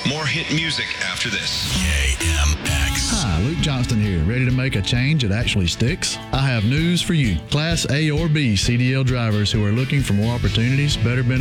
More hit music after this. KMX. Hi, Luke Johnston here. Ready to make a change that actually sticks? I have news for you. Class A or B CDL drivers who are looking for more opportunities, better benefits,